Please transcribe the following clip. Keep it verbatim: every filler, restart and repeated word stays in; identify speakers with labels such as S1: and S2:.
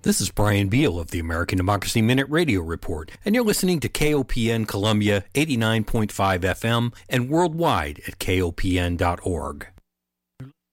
S1: This is Brian Beal of the American Democracy Minute Radio Report, and you're listening to K O P N Columbia eighty-nine point five F M and worldwide at K O P N dot org.